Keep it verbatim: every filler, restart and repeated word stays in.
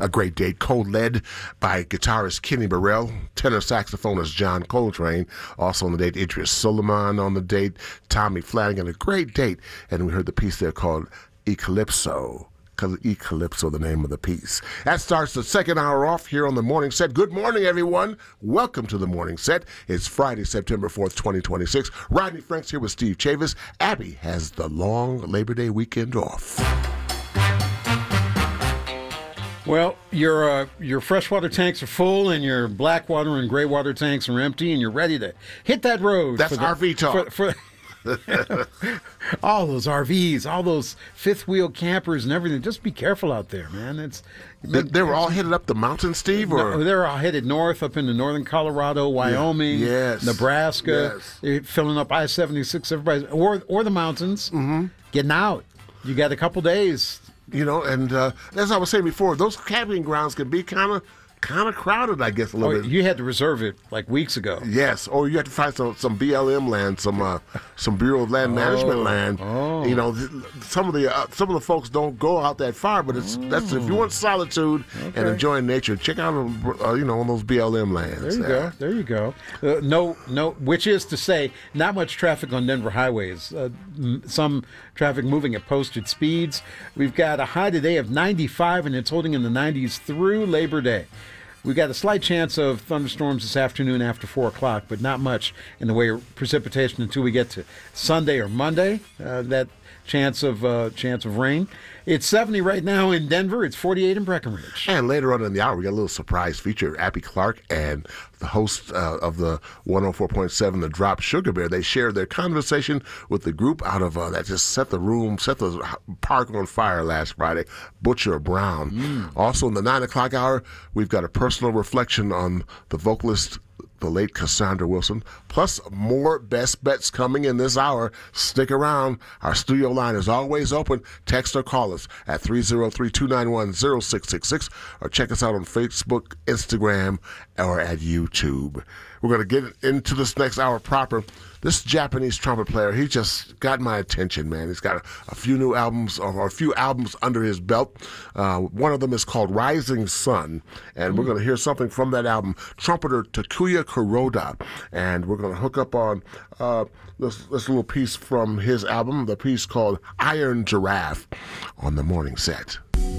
a great date, co-led by guitarist Kenny Burrell, tenor saxophonist John Coltrane, also on the date, Idris Suleiman on the date, Tommy Flanagan, a great date. And we heard the piece there called Eclipso. Eclipso, the name of the piece. That starts the second hour off here on the Morning Set. Good morning, everyone. Welcome to the Morning Set. It's Friday, September fourth, twenty twenty-six. Rodney Franks here with Steve Chavis. Abby has the long Labor Day weekend off. Well, your uh, your freshwater tanks are full, and your black water and gray water tanks are empty, and you're ready to hit that road. That's for the, R V talk. For, for all those R Vs, all those fifth wheel campers and everything. Just be careful out there, man. It's they, they were all headed up the mountain, Steve? Or? No, they're all headed north up into northern Colorado, Wyoming, yeah. yes. Nebraska. Yes. They're filling up I seventy-six, everybody's, or, or the mountains, mm-hmm. getting out. You got a couple days. You know, and uh, as I was saying before, those camping grounds can be kind of kind of crowded, I guess, a little oh, bit. You had to reserve it like weeks ago. Yes, or you have to find some, some B L M land, some uh, some Bureau of Land Management oh, land. Oh. You know, th- some of the uh, some of the folks don't go out that far, but it's oh. that's if you want solitude okay. and enjoying nature, check out uh, you know one of those B L M lands. There you there. go. There you go. Uh, no, no. Which is to say, not much traffic on Denver highways. Uh, m- some traffic moving at posted speeds. We've got a high today of ninety-five, and it's holding in the nineties through Labor Day. We've got a slight chance of thunderstorms this afternoon after four o'clock, but not much in the way of precipitation until we get to Sunday or Monday, uh, that chance of uh, chance of rain. It's seventy right now in Denver. It's forty-eight in Breckenridge. And later on in the hour, we got a little surprise feature. Abby Clark and the host uh, of the one oh four point seven, The Drop, Sugar Bear, they shared their conversation with the group out of uh, that just set the room, set the park on fire last Friday, Butcher Brown. Mm. Also in the nine o'clock hour, we've got a personal reflection on the vocalist, the late Cassandra Wilson, plus more best bets coming in this hour. Stick around. Our studio line is always open. Text or call us at three oh three, two nine one, oh six six six or check us out on Facebook, Instagram, or at YouTube. We're going to get into this next hour proper. This Japanese trumpet player, he just got my attention, man. He's got a, a few new albums, or a few albums under his belt. Uh, one of them is called Rising Sun, and mm. we're going to hear something from that album. Trumpeter Takuya Kuroda, and we're going to hook up on uh, this, this little piece from his album, the piece called Iron Giraffe, on the Morning Set.